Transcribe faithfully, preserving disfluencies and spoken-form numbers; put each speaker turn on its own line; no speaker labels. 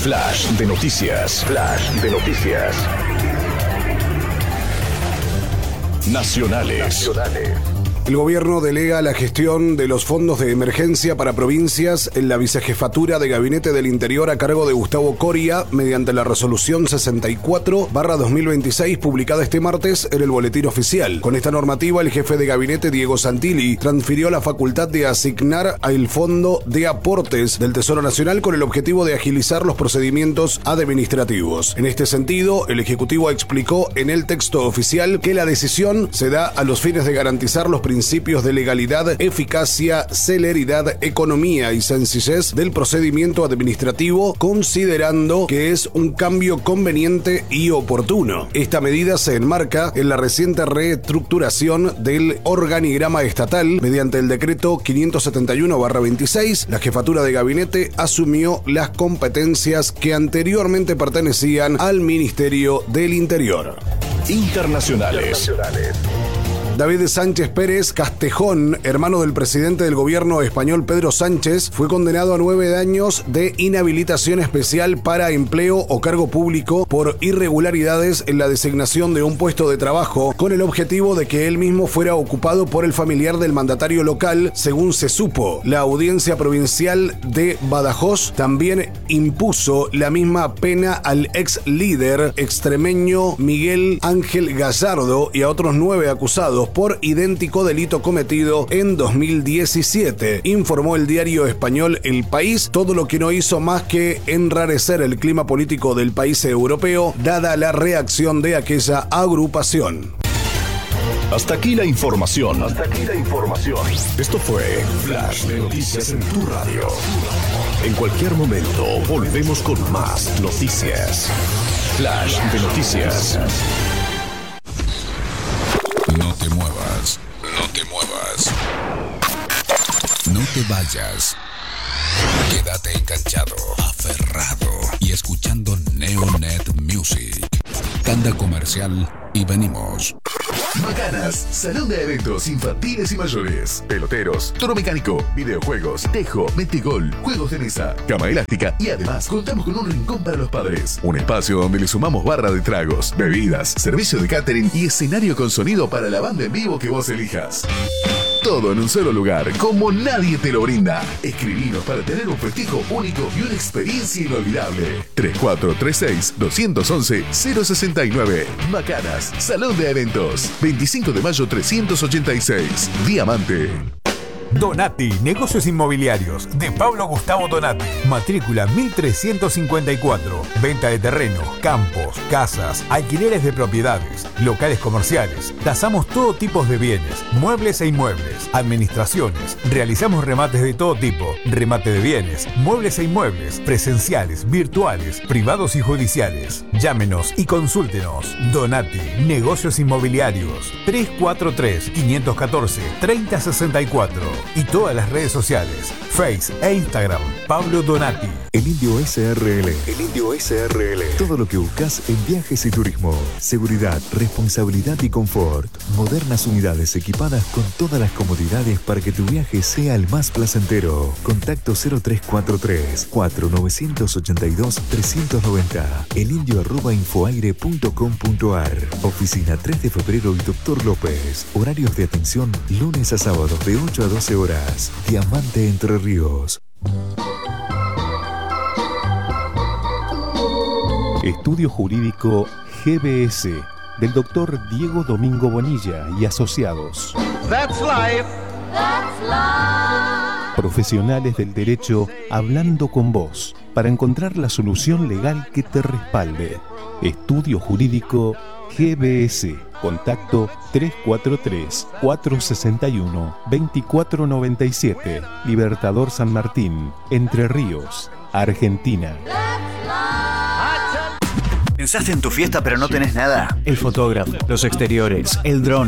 Flash de noticias. Flash de noticias. Nacionales. Nacionales.
El gobierno delega la gestión de los fondos de emergencia para provincias en la vicejefatura de Gabinete del Interior a cargo de Gustavo Coria mediante la resolución sesenta y cuatro barra dos mil veintiséis publicada este martes en el Boletín Oficial. Con esta normativa, el jefe de gabinete Diego Santilli transfirió la facultad de asignar al Fondo de Aportes del Tesoro Nacional con el objetivo de agilizar los procedimientos administrativos. En este sentido, el Ejecutivo explicó en el texto oficial que la decisión se da a los fines de garantizar los principios de legalidad, eficacia, celeridad, economía y sencillez del procedimiento administrativo, considerando que es un cambio conveniente y oportuno. Esta medida se enmarca en la reciente reestructuración del organigrama estatal. Mediante el decreto quinientos setenta y uno barra veintiséis, la jefatura de gabinete asumió las competencias que anteriormente pertenecían al Ministerio del Interior.
Internacionales. Internacionales.
David Sánchez Pérez Castejón, hermano del presidente del gobierno español Pedro Sánchez, fue condenado a nueve años de inhabilitación especial para empleo o cargo público por irregularidades en la designación de un puesto de trabajo, con el objetivo de que él mismo fuera ocupado por el familiar del mandatario local, según se supo. La Audiencia Provincial de Badajoz también impuso la misma pena al ex líder extremeño Miguel Ángel Gallardo y a otros nueve acusados por idéntico delito cometido en dos mil diecisiete, informó el diario español El País, todo lo que no hizo más que enrarecer el clima político del país europeo, dada la reacción de aquella agrupación.
Hasta aquí la información. Hasta aquí la información. Esto fue Flash de Noticias en tu radio. En cualquier momento volvemos con más noticias. Flash de Noticias.
No te muevas, no te muevas. No te vayas. Quédate enganchado, aferrado y escuchando Neonet Music. Tanda comercial y venimos.
Macanas, salón de eventos infantiles y mayores, peloteros, toro mecánico, videojuegos, tejo, metegol, juegos de mesa, cama elástica y además contamos con un rincón para los padres. Un espacio donde le sumamos barra de tragos, bebidas, servicio de catering y escenario con sonido para la banda en vivo que vos elijas. Todo en un solo lugar, como nadie te lo brinda. Escribinos para tener un festejo único y una experiencia inolvidable. tres cuatro tres seis, dos uno uno, cero seis nueve. Macanas, Salón de Eventos. veinticinco de mayo trescientos ochenta y seis. Diamante.
Donati, negocios inmobiliarios, de Pablo Gustavo Donati. Matrícula mil trescientos cincuenta y cuatro. Venta de terrenos, campos, casas, alquileres de propiedades, locales comerciales. Tasamos todo tipo de bienes, muebles e inmuebles, administraciones. Realizamos remates de todo tipo, remate de bienes, muebles e inmuebles, presenciales, virtuales, privados y judiciales. Llámenos y consúltenos. Donati, negocios inmobiliarios. tres cuatro tres, cinco uno cuatro, tres cero seis cuatro. Y todas las redes sociales, Face e Instagram, Pablo Donati.
El Indio S R L. El Indio S R L. Todo lo que buscas en viajes y turismo. Seguridad, responsabilidad y confort. Modernas unidades equipadas con todas las comodidades para que tu viaje sea el más placentero. Contacto cero tres cuatro tres, cuatro nueve ocho dos, tres nueve cero. elindio arroba infoaire punto com punto ar. Oficina tres de febrero y Doctor López. Horarios de atención lunes a sábados de ocho a doce horas. Diamante Entre Ríos.
Estudio Jurídico G B S del doctor Diego Domingo Bonilla y asociados.
That's life. That's life.
Profesionales del derecho hablando con vos para encontrar la solución legal que te respalde. Estudio Jurídico G B S. Contacto tres cuatro tres, cuatro seis uno, dos cuatro nueve siete. Libertador San Martín, Entre Ríos, Argentina.
¿Pensaste en tu fiesta pero no tenés nada? El fotógrafo, los exteriores, el dron,